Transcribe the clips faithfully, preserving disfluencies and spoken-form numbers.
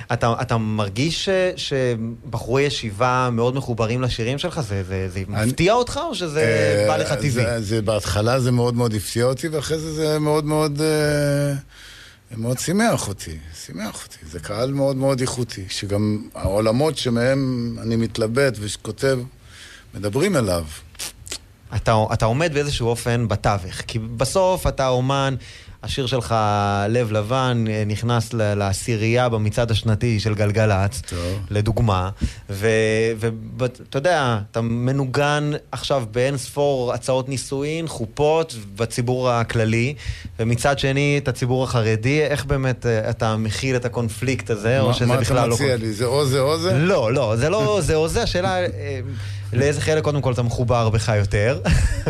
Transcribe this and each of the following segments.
אתה, אתה מרגיש ש, שבחורי ישיבה מאוד מחוברים לשירים שלך? זה, זה, זה אני, מפתיע אותך או שזה אה, בא לך טבעי? זה, זה, בהתחלה זה מאוד מאוד הפתיע אותי, ואחרי זה זה מאוד מאוד, אה, מאוד שימח אותי. שימח אותי. זה קהל מאוד מאוד איכותי, שגם העולמות שמהם אני מתלבט וכותב, מדברים אליו. אתה, אתה עומד באיזשהו אופן בתווך, כי בסוף אתה אומן, השיר שלך לב לבן נכנס לעשירייה במצעד השנתי של גלגלצ, טוב. לדוגמה, ואתה יודע, אתה מנוגן עכשיו באין ספור הצעות נישואין, חופות בציבור הכללי, ומצד שני את הציבור החרדי, איך באמת אתה מכיל את הקונפליקט הזה, מה, או שזה בכלל לא... מה אתה מציע לי? זה או זה או זה? לא, לא, זה לא זה או זה, השאלה... לאיזה חלק קודם כל אתה מחובר בך יותר,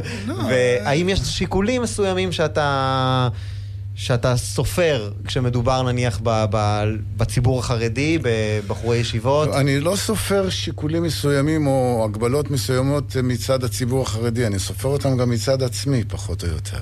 והאם יש שיקולים מסוימים שאתה שאתה סופר כשמדובר נניח ב, ב, בציבור החרדי, בבחורי ישיבות? אני לא סופר שיקולים מסוימים או הגבלות מסוימות מצד הציבור החרדי, אני סופר אותם גם מצד עצמי פחות או יותר.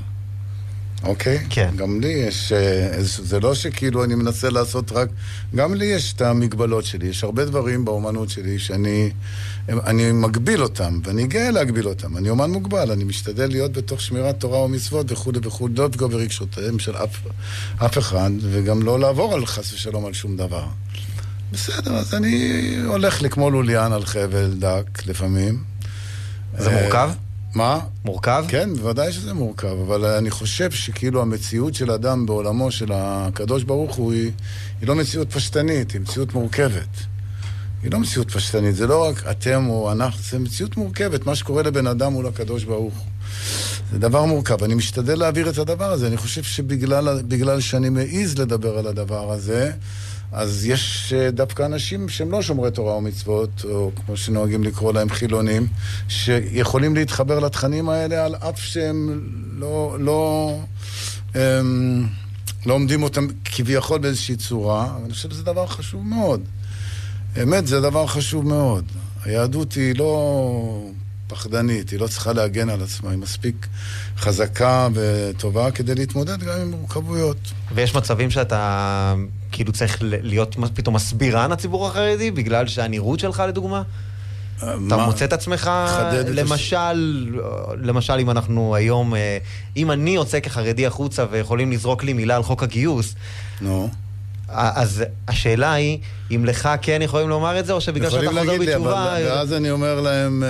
אוקיי? כן. גם לי יש, זה לא שכאילו אני מנסה לעשות רק, גם לי יש את המגבלות שלי, יש הרבה דברים באומנות שלי שאני אני מגביל אותם, ואני גאה להגביל אותם. אני אומן מוגבל, אני משתדל להיות בתוך שמירת תורה ומצוות וכו' וכו', לא פגוע ברגשותיהם של אף, אף אחד, וגם לא לעבור על חס ושלום על שום דבר. בסדר, אז אני הולך לי כמו לוליאן על חבל דק לפעמים. זה מורכב? מה? מורכב? כן, בוודאי שזה מורכב, אבל אני חושב שכאילו המציאות של אדם בעולמו של הקדוש ברוך הוא היא, היא לא מציאות פשטנית, היא מציאות מורכבת. היא לא מציאות פשטנית, זה לא רק אתם או אנחנו, זה מציאות מורכבת, מה שקורה לבן אדם מול הקדוש ברוך הוא. זה דבר מורכב, אני משתדל להעביר את הדבר הזה, אני חושב שבגלל בגלל שאני מעיז לדבר על הדבר הזה, אז יש דווקא אנשים שהם לא שומרי תורה או מצוות, או כמו שנוהגים לקרוא להם חילונים, שיכולים להתחבר לתכנים האלה על אף שהם לא, לא, הם, לא עומדים אותם כביכול באיזושהי צורה, אבל אני חושב שזה דבר חשוב מאוד. באמת, זה דבר חשוב מאוד. היהדות היא לא פחדנית, היא לא צריכה להגן על עצמה, היא מספיק חזקה וטובה כדי להתמודד גם עם מורכבויות. ויש מצבים שאתה כאילו צריך להיות פתאום מסבירן הציבור החרדי, בגלל שהנראות שלך לדוגמה? אתה מוצא את עצמך, למשל, למשל אם אנחנו היום, אם אני יוצא כחרדי החוצה ויכולים לזרוק לי מילה על חוק הגיוס, נו. אז השאלה היא, אם לך כן יכולים לומר את זה, או שבגלל שאתה חוזר בתשובה... ואז אני אומר להם...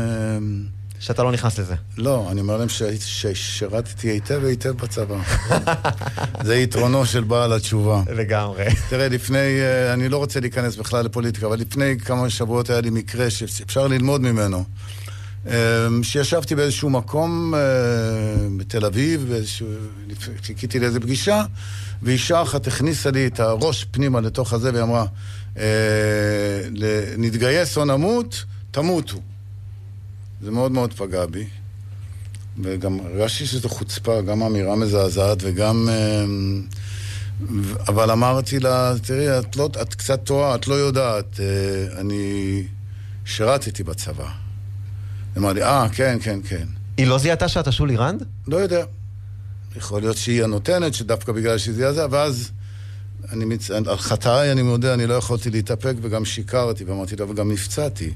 שאתה לא נכנס לזה. לא, אני אומר להם ששירתתי היטב והיטב בצבא. זה יתרונו של בעל התשובה. לגמרי. תראה, לפני, אני לא רוצה להיכנס בכלל לפוליטיקה, אבל לפני כמה שבועות היה לי מקרה שאפשר ללמוד ממנו. שישבתי באיזשהו מקום בתל אביב, חיכיתי לאיזו פגישה, ואישה אחת הכניסה לי את הראש פנימה לתוך הזה, והיא אמרה, נתגייס או נמות, תמותו. זה מאוד מאוד פגע בי, וגם הרגשתי שזו חוצפה, גם אמירה מזעזעת, וגם... אבל אמרתי לה, תראי, את, לא, את קצת טועה, את לא יודעת, אני שירתתי בצבא. היא אמרה לי, אה, כן, כן, כן. היא לא זיהתה שאתה שולי רנד? לא יודע. יכול להיות שהיא הנותנת, שדווקא בגלל שהיא זיהתה, ואז אני מצ... על חטאי, אני מודה, אני לא יכולתי להתאפק, וגם שיקרתי, ואמרתי לה, וגם נפצעתי.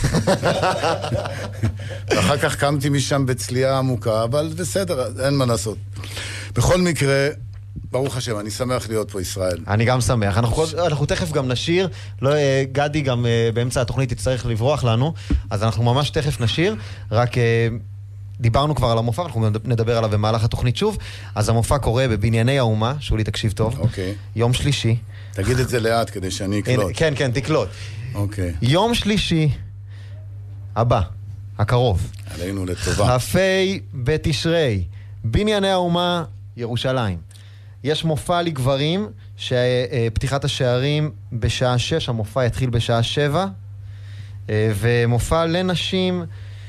ואחר כך קמתי משם בצליעה עמוקה, אבל בסדר, אין מה לעשות. בכל מקרה, ברוך השם, אני שמח להיות פה ישראל. אני גם שמח. אנחנו, אנחנו תכף גם נשיר, לא, גדי גם באמצע התוכנית יצטרך לברוח לנו, אז אנחנו ממש תכף נשיר, רק דיברנו כבר על המופע, אנחנו נדבר עליו במהלך התוכנית שוב, אז המופע קורה בבנייני האומה, שולי תקשיב טוב, אוקיי. יום שלישי. תגיד את זה לאט כדי שאני אקלוט. כן, כן, תקלוט. אוקיי. יום שלישי, הבא, הקרוב. עלינו לטובה. כ"ה בתשרי, בנייני האומה, ירושלים. יש מופע לגברים, שפתיחת השערים בשעה שש, המופע יתחיל בשעה שבע, ומופע לנשים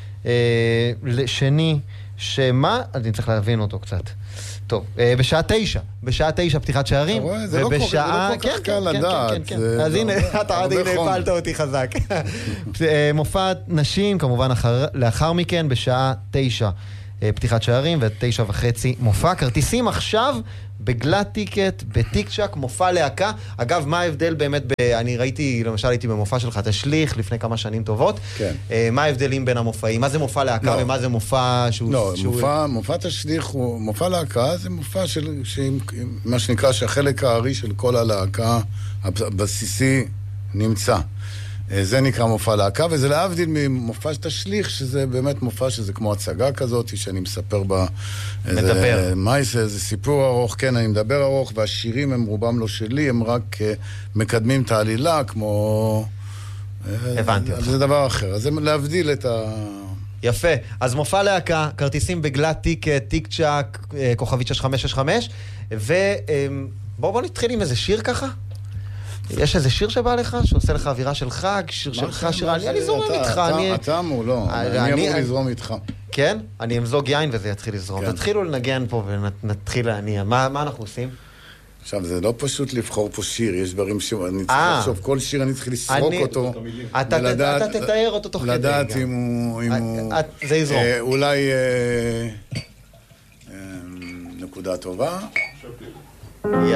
שני, שמה? אני צריך להבין אותו קצת. טוב, בשעה תשע, בשעה תשע פתיחת שערים, זה לא כל כך קל לדעת. אז הנה, אתה עד הנה הפלת אותי חזק. מופע נשים, כמובן לאחר מכן, בשעה תשע. פתיחת שערים, ותשע וחצי מופע. כרטיסים עכשיו בגלת טיקט, בטיק צ'ק, מופע להקה. אגב, מה ההבדל באמת, ב... אני ראיתי, למשל הייתי במופע שלך תשליך לפני כמה שנים טובות. כן. מה ההבדלים בין המופעים? מה זה מופע להקה לא. ומה זה מופע שהוא... לא, שהוא... מופע, מופע תשליך הוא, מופע להקה זה מופע של, של, מה שנקרא שהחלק הארי של כל הלהקה הבסיסי נמצא. זה נקרא מופע להקה, וזה להבדיל ממופע תשליך, שזה באמת מופע שזה כמו הצגה כזאת, שאני מספר בה... מדבר. מה זה, זה סיפור ארוך, כן, אני מדבר ארוך, והשירים הם רובם לא שלי, הם רק מקדמים את העלילה, כמו... הבנתי אותך. זה דבר אחר, אז זה להבדיל את ה... יפה, אז מופע להקה, כרטיסים בגלת טיקט, טיק צ'ק, כוכבית שש חמש שש חמש, ובואו בוא נתחיל עם איזה שיר ככה. יש איזה שיר שבא לך, שעושה לך אווירה של חג, שיר שלך, שיר... אני זורם איתך. אתה אמור, לא. אני אמור לזרום איתך. כן? אני אמזוג יין וזה יתחיל לזרום. תתחילו לנגן פה ונתחיל להניע. מה אנחנו עושים? עכשיו, זה לא פשוט לבחור פה שיר, יש דברים ש... אני צריך לחשוב, כל שיר אני צריך לסרוק אותו. אתה תתאר אותו תוך כדי. לדעת אם הוא... זה יזרום. אולי נקודה טובה.